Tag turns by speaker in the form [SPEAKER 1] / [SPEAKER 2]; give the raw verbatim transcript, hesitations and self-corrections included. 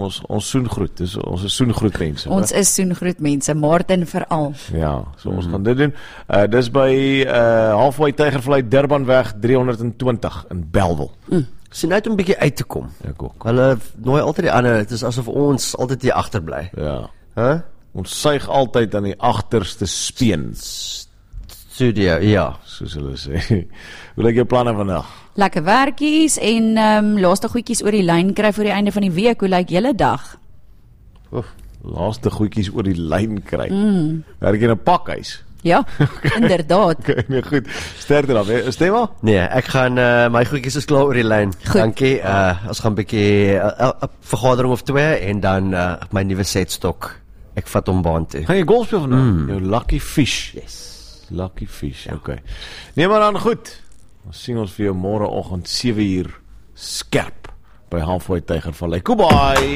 [SPEAKER 1] Ons, ons soengroet, dus ons is soengroet mense.
[SPEAKER 2] Ons is soengroet mense, Martin veral.
[SPEAKER 1] Ja, so ons mm. gaan dit doen. Uh, dis by uh, halfway Tygervlei Durbanweg driehonderdtwintig in Bellville.
[SPEAKER 3] Mm. Sien net om 'n bietjie uit te kom.
[SPEAKER 1] Ek ook.
[SPEAKER 3] Hulle nooi altyd die ander, dit is asof ons altyd hier agter bly.
[SPEAKER 1] Ja.
[SPEAKER 3] Huh?
[SPEAKER 1] Ons suig altyd aan die agterste speen.
[SPEAKER 3] Studio, ja.
[SPEAKER 1] Soos hulle sê. Hoe lyk jou planne vandag?
[SPEAKER 2] Lekker werkies en um, laaste goedjies oor die lyn kry voor die einde van die week. Hoe lyk julle dag?
[SPEAKER 1] Oef, laaste goedjies oor die lyn kry. Mm. Werk jy in 'n pakhuis?
[SPEAKER 2] Ja, okay. Inderdaad.
[SPEAKER 1] Okay, nee, goed. Sterkte dan, stem maar?
[SPEAKER 3] Nee, ek gaan, uh, my goedjies is klaar oor die lyn.
[SPEAKER 2] Goed.
[SPEAKER 3] Dankie, uh, ons gaan 'n bietjie, 'n uh, uh, vergadering of twee, en dan uh, my nuwe setstok. Ek vat hom baan toe.
[SPEAKER 1] Gaan jy golf speel vandag?
[SPEAKER 3] Mm.
[SPEAKER 1] Jou lucky fish.
[SPEAKER 3] Yes.
[SPEAKER 1] Lucky fish, ja. Okay. Nee, maar dan goed. Ons sien ons vir jou môreoggend sewe uur skerp by Halfway Tygervallei. Goodbye.